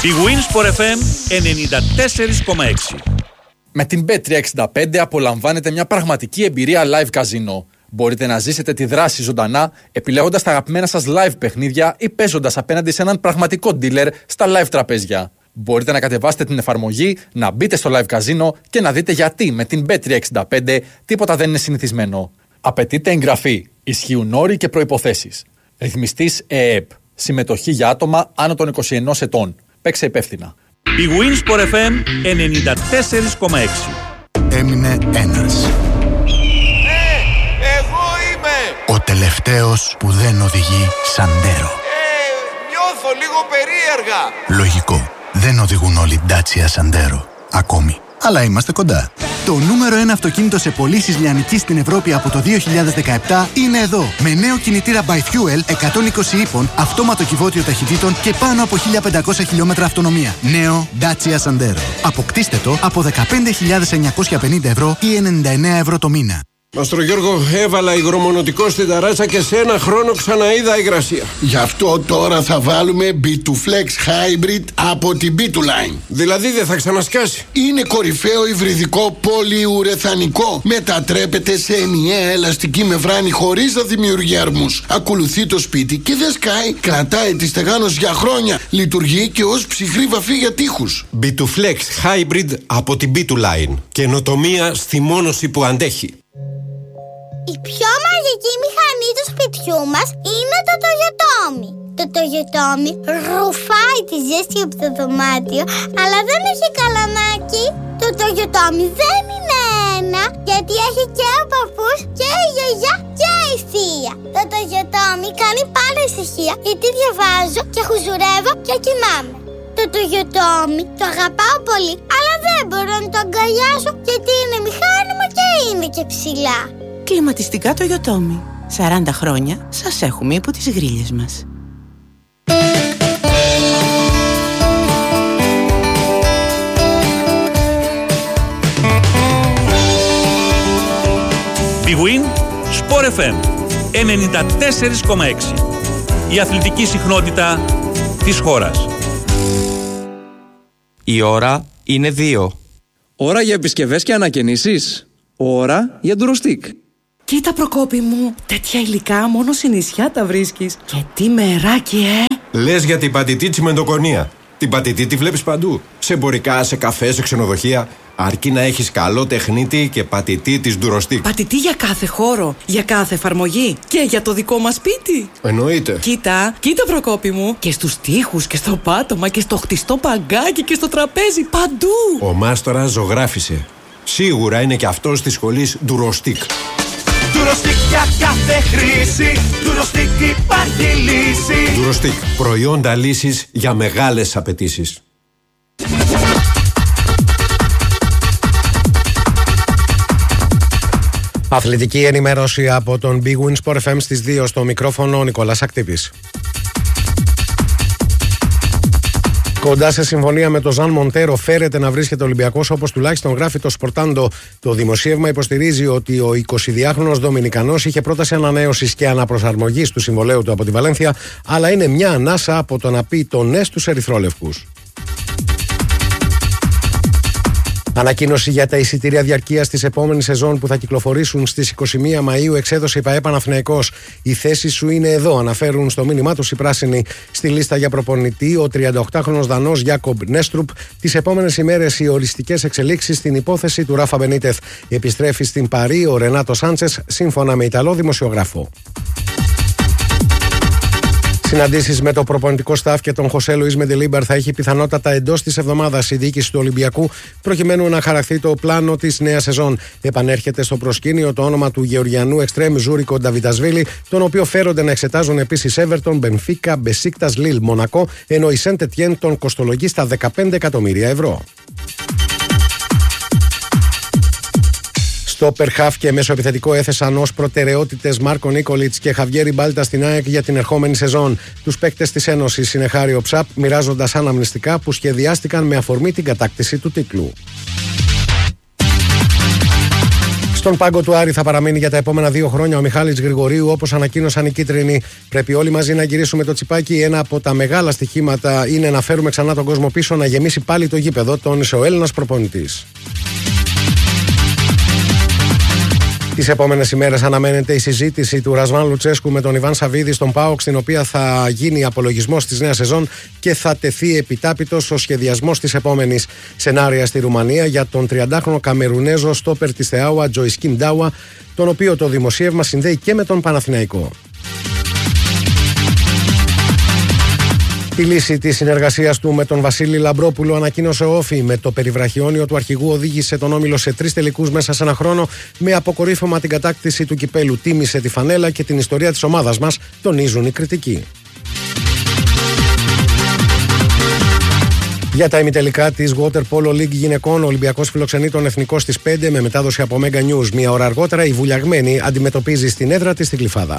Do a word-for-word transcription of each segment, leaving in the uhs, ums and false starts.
Η Winsport εφ εμ ενενήντα τέσσερα κόμμα έξι. Με την μπετ τριακόσια εξήντα πέντε απολαμβάνετε μια πραγματική εμπειρία live καζίνο. Μπορείτε να ζήσετε τη δράση ζωντανά, επιλέγοντας τα αγαπημένα σας live παιχνίδια ή παίζοντας απέναντι σε έναν πραγματικό dealer στα live τραπέζια. Μπορείτε να κατεβάσετε την εφαρμογή, να μπείτε στο live καζίνο και να δείτε γιατί με την μπετ τριακόσια εξήντα πέντε τίποτα δεν είναι συνηθισμένο. Απαιτείται εγγραφή. Ισχύουν όροι και προϋποθέσεις. Ρυθμιστής ΕΕΠ. Συμμετοχή για άτομα άνω των είκοσι ένα ετών. Παίξε υπεύθυνα. Η Winsport εφ εμ ενενήντα τέσσερα κόμμα έξι. Έμεινε ένας. Ναι, εγώ είμαι. Ο τελευταίος που δεν οδηγεί Σαντέρο. Ε, νιώθω λίγο περίεργα. Λογικό. Δεν οδηγούν όλοι Dacia Σαντέρο. Ακόμη. Αλλά είμαστε κοντά. Το νούμερο ένα αυτοκίνητο σε πωλήσεις λιανικής στην Ευρώπη από το δύο χιλιάδες δεκαεπτά είναι εδώ. Με νέο κινητήρα by Fuel εκατόν είκοσι ύπων, αυτόματο κυβότιο ταχυτήτων και πάνω από χίλια πεντακόσια χιλιόμετρα αυτονομία. Νέο Dacia Sandero. Αποκτήστε το από δεκαπέντε χιλιάδες εννιακόσια πενήντα ευρώ ή ενενήντα εννέα ευρώ το μήνα. Μαστρο Γιώργο, έβαλα υγρομονωτικό στην ταράτσα και σε ένα χρόνο ξαναείδα υγρασία. Γι' αυτό τώρα θα βάλουμε μπι τού Flex Hybrid από την μπι τού Line. Δηλαδή δεν θα ξανασκάσει. Είναι κορυφαίο υβριδικό πολυουρεθανικό. Μετατρέπεται σε ενιαία ελαστική μεμβράνη χωρίς να δημιουργεί αρμούς. Ακολουθεί το σπίτι και δεν σκάει. Κρατάει τη στεγάνωση για χρόνια. Λειτουργεί και ως ψυχρή βαφή για τοίχους. μπι τού Flex Hybrid από την μπι τού Line. Καινοτομία στη μόνωση που αντέχει. Η πιο μαγική μηχανή του σπιτιού μας είναι το Toyotomi. Το Toyotomi ρουφάει τη ζέστη από το δωμάτιο, αλλά δεν έχει καλαμάκι. Το Toyotomi δεν είναι ένα, γιατί έχει και ο παππούς και η γιαγιά και η θεία. Το Toyotomi κάνει πάντα ησυχία, γιατί διαβάζω και χουζουρεύω και κοιμάμαι. Το Toyotomi το αγαπάω πολύ, αλλά δεν μπορώ να το αγκαλιάσω, γιατί είναι μηχάνημα και είναι και ψηλά. Κλιματιστικά Toyotomi. σαράντα χρόνια σας έχουμε υπό τις γρίλες μας. Big Win Sport εφ εμ ενενήντα τέσσερα κόμμα έξι. Η αθλητική συχνότητα της χώρας. Η ώρα είναι δύο. Ώρα για επισκευές και ανακαινήσεις. Ώρα για ντουροστίκ. Κοίτα Προκόπη μου, τέτοια υλικά μόνο σε νησιά τα βρίσκεις. Και τι μεράκι, ε! Λες για την πατητή τσιμεντοκονία. Την πατητή τη βλέπεις παντού. Σε εμπορικά, σε καφέ, σε ξενοδοχεία. Αρκεί να έχεις καλό τεχνίτη και πατητή της ντουροστίκ. Πατητή για κάθε χώρο, για κάθε εφαρμογή και για το δικό μας σπίτι. Εννοείται. Κοίτα, κοίτα Προκόπη μου. Και στους τοίχους και στο πάτωμα και στο χτιστό παγκάκι και στο τραπέζι, παντού. Ο μάστορας ζωγράφισε. Σίγουρα είναι και αυτός της σχολής ντουροστίκ. Ντουροστίκ για κάθε χρήση. Ντουροστίκ υπάρχει λύση. Ντουροστίκ. Προϊόντα λύσης για μεγάλες απαιτήσεις. Αθλητική ενημέρωση από τον Big Win Sport εφ εμ στις δύο, στο μικρόφωνο ο Νικόλας Ακτύπης. Κοντά σε συμφωνία με τον Ζαν Μοντέρο φέρεται να βρίσκεται ο Ολυμπιακός, όπως τουλάχιστον γράφει το Σπορτάντο. Το δημοσίευμα υποστηρίζει ότι ο εικοσιδυάχρονος Δομινικανός είχε πρόταση ανανέωσης και αναπροσαρμογής του συμβολαίου του από τη Βαλένθια, αλλά είναι μια ανάσα από το να πει το ναι στους ερυθρόλευκους. Ανακοίνωση για τα εισιτήρια διαρκείας της επόμενης σεζόν που θα κυκλοφορήσουν στις είκοσι μία Μαΐου εξέδωσε η ΠΑΕ Παναθηναϊκός. Η θέση σου είναι εδώ, αναφέρουν στο μήνυμά τους οι πράσινοι. Στη λίστα για προπονητή, ο τριανταοκτάχρονος Δανός Γιάκομπ Νέστρουπ. Τις επόμενες ημέρες οι οριστικές εξελίξεις στην υπόθεση του Ράφα Μπενίτεθ. Επιστρέφει στην Παρί ο Ρενάτο Σάντσες, σύμφωνα με Ιταλό δημοσιογράφο. Συναντήσεις με το προπονητικό σταφ και τον Χωσέ Λουίς Μεντελίμπαρ θα έχει πιθανότατα εντός της εβδομάδας η διοίκηση του Ολυμπιακού, προκειμένου να χαραχθεί το πλάνο της νέας σεζόν. Επανέρχεται στο προσκήνιο το όνομα του Γεωργιανού εξτρέμ Ζούρικο Νταβιτασβίλη, τον οποίο φέρονται να εξετάζουν επίσης Έβερτον, Μπενφίκα, Μπεσίκτας, Λίλ, Μονακό, ενώ η Σεντ Ετιέν τον κοστολογεί στα δεκαπέντε εκατομμύρια ευρώ. Στόπερ, χαφ και μεσοεπιθετικό έθεσαν ως προτεραιότητες Μάρκο Νίκολιτς και Χαβιέρι Μπάλτα στην ΑΕΚ για την ερχόμενη σεζόν. Τους παίκτες της Ένωσης είναι χάρη ο Ψαπ, μοιράζοντας αναμνηστικά που σχεδιάστηκαν με αφορμή την κατάκτηση του τίτλου. Στον πάγκο του Άρη θα παραμείνει για τα επόμενα δύο χρόνια ο Μιχάλης Γρηγορίου, όπως ανακοίνωσαν οι κίτρινοι. Πρέπει όλοι μαζί να γυρίσουμε το τσιπάκι. Ένα από τα μεγάλα στοιχήματα είναι να φέρουμε ξανά τον κόσμο πίσω, να γεμίσει πάλι το γήπεδο, τόνισε ο Έλληνας προπονητής. Τις επόμενες ημέρες αναμένεται η συζήτηση του Ρασβάν Λουτσέσκου με τον Ιβάν Σαββίδη στον ΠΑΟΚ, στην οποία θα γίνει απολογισμός της νέας σεζόν και θα τεθεί επιτάπητος ο σχεδιασμός της επόμενης. Σενάρια στη Ρουμανία για τον τριαντάχρονο Καμερουνέζο στόπερ της Θεάουα, Τζοϊσκίν Ντάουα, τον οποίο το δημοσίευμα συνδέει και με τον Παναθηναϊκό. Τη λύση της συνεργασίας του με τον Βασίλη Λαμπρόπουλο ανακοίνωσε ο Όφη. Με το περιβραχιόνιο του αρχηγού οδήγησε τον Όμιλο σε τρεις τελικούς μέσα σε ένα χρόνο, με αποκορύφωμα την κατάκτηση του κυπέλου. Τίμησε τη φανέλα και την ιστορία της ομάδας μας, τονίζουν οι κριτικοί. Για τα ημιτελικά της Water Polo League γυναικών, ο Ολυμπιακός φιλοξενεί τον Εθνικό στις πέντε με μετάδοση από Mega News. Μία ώρα αργότερα η Βουλιαγμένη αντιμετωπίζει στην έδρα της στην Γλυφάδα.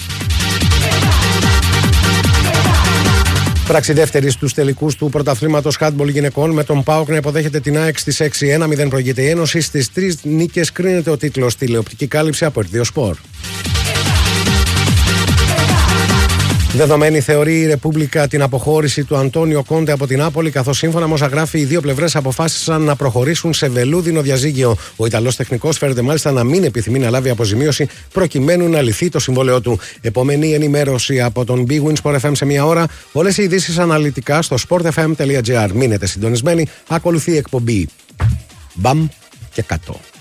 Πράξη δεύτερη στους τελικούς του πρωταθλήματος handball γυναικών, με τον ΠΑΟΚ να υποδέχεται την ΑΕΚ στις έξι ένα μηδέν προηγείται η Ένωση. Στις τρεις νίκες κρίνεται ο τίτλος. Τηλεοπτική κάλυψη από Ερδίο Σπορ. Δεδομένη θεωρεί η Ρεπούμπλικα την αποχώρηση του Αντώνιο Κόντε από την Νάπολη, καθώς σύμφωνα με όσα γράφει, οι δύο πλευρές αποφάσισαν να προχωρήσουν σε βελούδινο διαζύγιο. Ο Ιταλός τεχνικός φέρεται μάλιστα να μην επιθυμεί να λάβει αποζημίωση προκειμένου να λυθεί το συμβόλαιό του. Επόμενη ενημέρωση από τον Big Win Sport εφ εμ σε μία ώρα. Όλες οι ειδήσεις αναλυτικά στο sportfm.gr. Μείνετε συντονισμένοι. Ακολουθεί η εκπομπή Μπαμ και κάτω.